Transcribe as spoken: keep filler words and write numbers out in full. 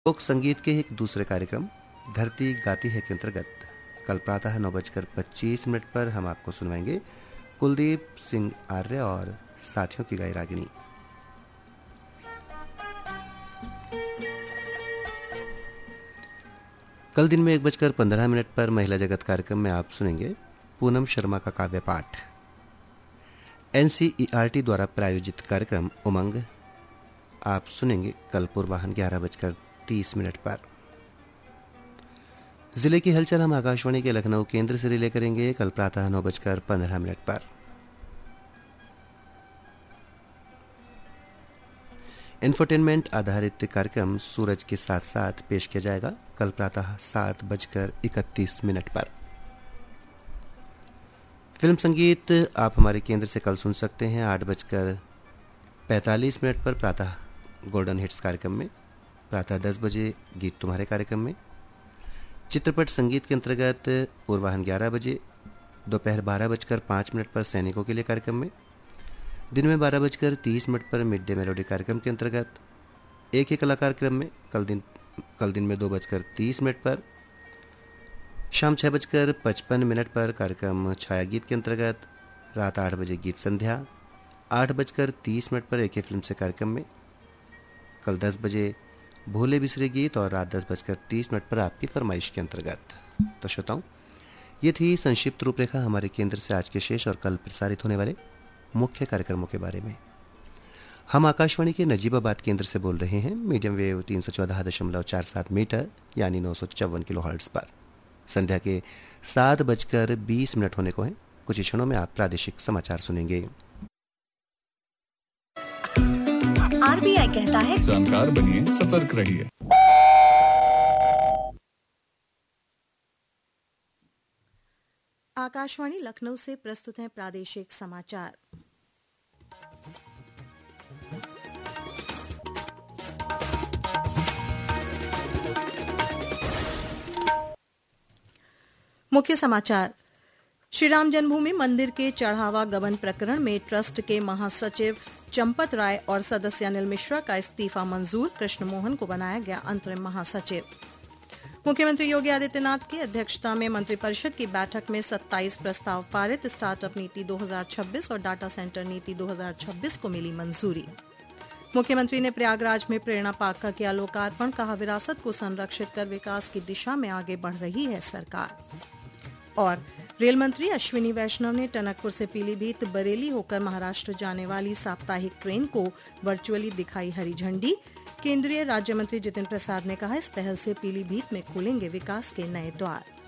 लोक संगीत के एक दूसरे कार्यक्रम धरती गाती है के अंतर्गत कल प्रातः नौ बजकर पच्चीस मिनट पर हम आपको सुनवाएंगे कुलदीप सिंह आर्य और साथियों की गाई रागिनी। कल दिन में एक बजकर पंद्रह मिनट पर महिला जगत कार्यक्रम में आप सुनेंगे पूनम शर्मा का काव्य पाठ। एनसीईआरटी द्वारा प्रायोजित कार्यक्रम उमंग आप सुनेंगे कल पूर्वाह्न ग्यारह बजकर तीस मिनट पर। जिले की हलचल हम आकाशवाणी के लखनऊ केंद्र से रिले करेंगे कल प्रातः नौ बजकर पंद्रह मिनट पर। इंफोटेनमेंट आधारित कार्यक्रम सूरज के साथ साथ पेश किया जाएगा कल प्रातः सात बजकर इकतीस मिनट पर। फिल्म संगीत आप हमारे केंद्र से कल सुन सकते हैं आठ बजकर पैंतालीस मिनट पर प्रातः गोल्डन हिट्स कार्यक्रम में। प्रातः दस बजे गीत तुम्हारे कार्यक्रम में चित्रपट संगीत के अंतर्गत पूर्वाह्न ग्यारह बजे, दोपहर बारह बजकर पाँच मिनट पर सैनिकों के लिए कार्यक्रम में, दिन में बारह बजकर तीस मिनट पर मिड डे मेलोडी कार्यक्रम के अंतर्गत एक ही कलाकार क्रम में कल दिन कल दिन में दो बजकर तीस मिनट पर, शाम छः बजकर पचपन मिनट पर कार्यक्रम छाया गीत के अंतर्गत, रात आठ बजे गीत संध्या, आठ बजकर तीस मिनट पर एक ही फिल्म से कार्यक्रम में, कल दस बजे भोले बिसरे गीत और रात दस बजकर तीस मिनट पर आपकी फरमाइश के अंतर्गत। तो श्रोताओं, ये थी संक्षिप्त रूपरेखा हमारे केंद्र से आज के शेष और कल प्रसारित होने वाले मुख्य कार्यक्रमों के बारे में। हम आकाशवाणी के नजीबाबाद केंद्र से बोल रहे हैं मीडियम वेव तीन सौ चौदह दशमलव चार सात मीटर यानी नौ सौ चौवन किलो हर्ट्ज पर। संध्या के सात बजकर बीस मिनट होने को हैं। कुछ ही क्षणों में आप प्रादेशिक समाचार सुनेंगे। आरबीआई कहता है जानकार बनिए, सतर्क रहिए। आकाशवाणी लखनऊ से प्रस्तुत हैं प्रादेशिक समाचार। मुख्य समाचार। श्री राम जन्मभूमि मंदिर के चढ़ावा गबन प्रकरण में ट्रस्ट के महासचिव चंपत राय और सदस्य अनिल मिश्रा का इस्तीफा मंजूर, कृष्ण मोहन को बनाया गया अंतरिम महासचिव। मुख्यमंत्री योगी आदित्यनाथ की अध्यक्षता में मंत्रिपरिषद की बैठक में सत्ताईस प्रस्ताव पारित, स्टार्टअप नीति दो हज़ार छब्बीस और डाटा सेंटर नीति दो हज़ार छब्बीस को मिली मंजूरी। मुख्यमंत्री ने प्रयागराज में प्रेरणा पार्क का किया लोकार्पण, कहा विरासत को संरक्षित कर विकास की दिशा में आगे बढ़ रही है सरकार। और रेल मंत्री अश्विनी वैष्णव ने टनकपुर से पीलीभीत बरेली होकर महाराष्ट्र जाने वाली साप्ताहिक ट्रेन को वर्चुअली दिखाई हरी झंडी। केंद्रीय राज्य मंत्री जितिन प्रसाद ने कहा इस पहल से पीलीभीत में खुलेंगे विकास के नए द्वार।